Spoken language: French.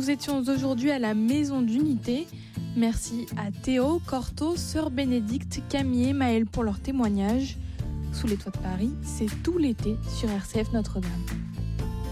Nous étions aujourd'hui à la Maison d'Unité. Merci à Théo, Corto, Sœur Bénédicte, Camille et Maëlle pour leur témoignage. Sous les toits de Paris, c'est tout l'été sur RCF Notre-Dame.